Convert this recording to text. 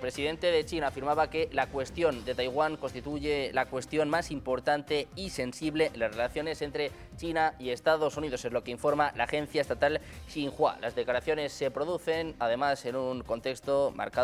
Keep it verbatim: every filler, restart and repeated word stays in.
presidente de China afirmaba que la cuestión de Taiwán constituye la cuestión más importante y sensible en las relaciones entre China y Estados Unidos, es lo que informa la agencia estatal Xinhua. Las declaraciones se producen además en un contexto marcado